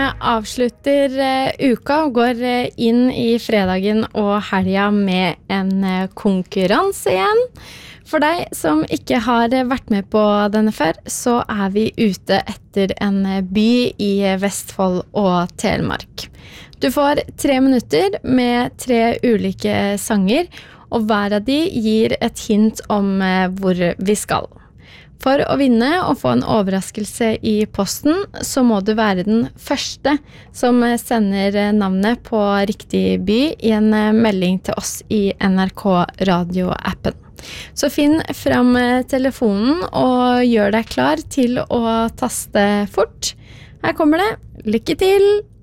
avslutter uka og går inn I fredagen og helga med en konkurranse igjen. For deg som ikke har vært med på denne før, så vi ute etter en by I Vestfold og Telemark. Du får 3 minutter med 3 ulike sanger, og hver av de gir et hint om hvor vi skal. For å vinne og få en overraskelse I posten, så må du være den første som sender navnet på riktig by I en melding til oss I NRK Radio-appen. Så finn frem telefonen og gjør deg klar til å taste fort. Her kommer det. Lykke til!